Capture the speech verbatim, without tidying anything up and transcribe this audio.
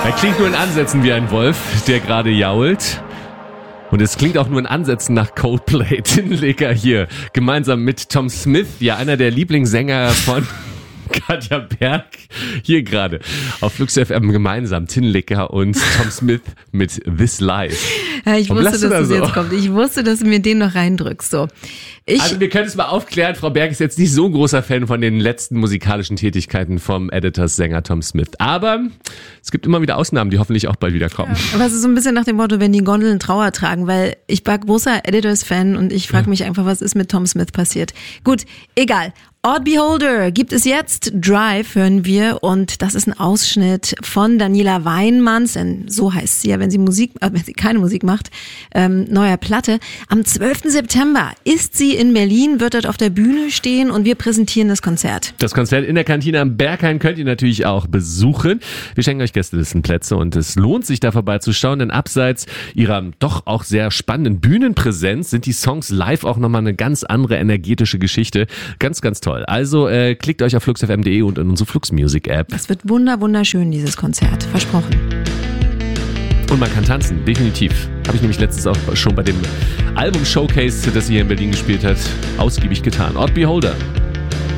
Er klingt nur in Ansätzen wie ein Wolf, der gerade jault. Und es klingt auch nur in Ansätzen nach Coldplay. Tinleger hier, gemeinsam mit Tom Smith, ja einer der Lieblingssänger von Katja Berg, hier gerade auf Flux F M gemeinsam. Tinleger und Tom Smith mit This Life. Ja, ich Warum wusste, dass da das so? jetzt kommt. Ich wusste, dass du mir den noch reindrückst. So. Ich, Also wir können es mal aufklären, Frau Berg ist jetzt nicht so ein großer Fan von den letzten musikalischen Tätigkeiten vom Editors-Sänger Tom Smith. Aber es gibt immer wieder Ausnahmen, die hoffentlich auch bald wieder kommen. aber es ist so ein bisschen nach dem Motto, wenn die Gondeln Trauer tragen, weil ich war großer Editors-Fan und ich frage mich einfach, was ist mit Tom Smith passiert. Gut, egal. Odd Beholder gibt es jetzt. Drive hören wir und das ist ein Ausschnitt von Daniela Weinmanns, denn so heißt sie ja, wenn sie Musik, äh, wenn sie keine Musik macht, ähm, neuer Platte. Am zwölften September ist sie in Berlin, wird dort auf der Bühne stehen und wir präsentieren das Konzert. Das Konzert in der Kantine am Berghain könnt ihr natürlich auch besuchen. Wir schenken euch Gästelistenplätze und es lohnt sich da vorbeizuschauen, denn abseits ihrer doch auch sehr spannenden Bühnenpräsenz sind die Songs live auch nochmal eine ganz andere energetische Geschichte. Ganz, ganz toll. Also äh, klickt euch auf flux f m punkt d e und in unsere Flux Music App. Das wird wunder, wunderschön, dieses Konzert. Versprochen. Und man kann tanzen, definitiv. Habe ich nämlich letztens auch schon bei dem Album-Showcase, das sie hier in Berlin gespielt hat, ausgiebig getan. Odd Beholder.